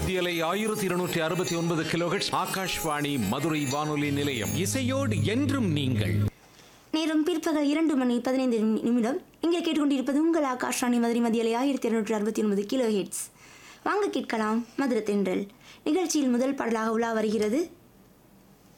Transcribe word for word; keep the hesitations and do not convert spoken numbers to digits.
மத்தியலை ஆயிரத்தி இருநூற்றி அறுபத்தி ஒன்பது கிலோஹெர்ட்ஸ் ஆகாஷ்வாணி மதுரை வானொலி நிலையம். இசையோடு என்றும் நீங்கள். நேரம் பிற்பகல் இரண்டு மணி பதினைந்து நிமிடம். இங்கே கேட்டுக்கொண்டிருப்பது உங்கள் ஆகாஷ்வாணி மதுரை மத்தியலை ஆயிரத்தி இருநூற்றி அறுபத்தி ஒன்பது கிலோ ஹெட்ஸ். வாங்க கேட்கலாம் மதுரை தென்றல் நிகழ்ச்சியில் முதல் பாடலாக உலா வருகிறது